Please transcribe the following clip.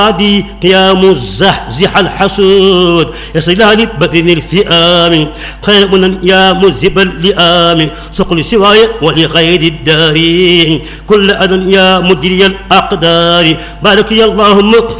قيام الزحزح الحسود يصلان بدن الفئام خير من يا مذهب اللئام سقل سواي ولغير الدارين كل أذى يا مدري الأقدار بارك يا اللهم